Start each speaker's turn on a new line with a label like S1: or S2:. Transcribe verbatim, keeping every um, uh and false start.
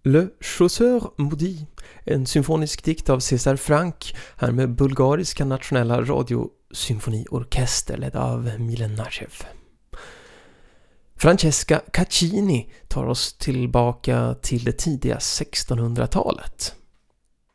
S1: Le Chasseur Maudit, en symfonisk dikt av César Franck, här med Bulgariska nationella radiosymfoniorkester ledd av Milan Nachev. Francesca Caccini tar oss tillbaka till det tidiga sextonhundratalet.